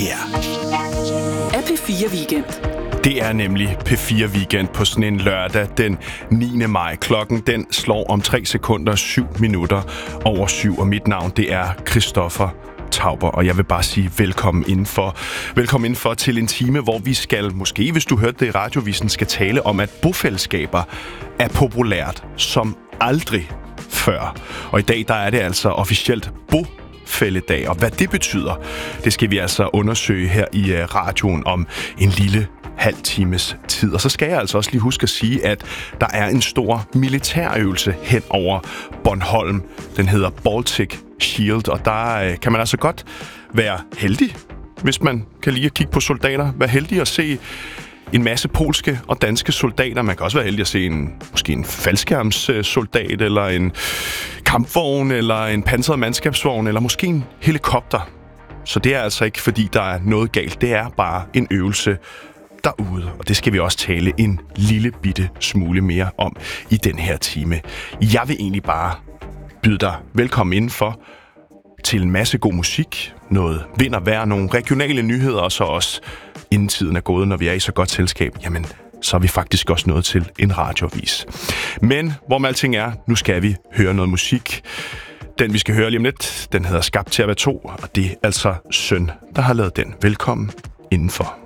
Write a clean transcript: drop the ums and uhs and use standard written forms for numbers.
her er P4 Weekend. Det er nemlig P4 Weekend på sådan en lørdag den 9. maj. Klokken den slår om 3 sekunder 7 minutter over 7, og mit navn det er Christoffer Tauber, og jeg vil bare sige velkommen indenfor til en time, hvor vi skal, måske hvis du hørte det i radiovisen, skal tale om, at bofællesskaber er populært som aldrig før. Og i dag der er det altså officielt bofælledag, og hvad det betyder, det skal vi altså undersøge her i radioen om en lille halv times tid. Og så skal jeg altså også lige huske at sige, at der er en stor militærøvelse hen over Bornholm. Den hedder Baltic Shield, og der kan man altså godt være heldig, hvis man kan lide at kigge på soldater. Være heldig at se en masse polske og danske soldater. Man kan også være heldig at se måske en faldskærmssoldat, eller en kampvogn, eller en pansret mandskabsvogn, eller måske en helikopter. Så det er altså ikke, fordi der er noget galt. Det er bare en øvelse derude, og det skal vi også tale en lille bitte smule mere om i den her time. Jeg vil egentlig bare byde dig velkommen indenfor til en masse god musik, noget vind og vejr, nogle regionale nyheder, og så også inden tiden er gået, når vi er i så godt selskab, jamen så er vi faktisk også nået til en radioavis. Men hvorom alting er, nu skal vi høre noget musik. Den vi skal høre lige om lidt, den hedder Skabt til at være to, og det er altså Søn, der har lavet den. Velkommen indenfor.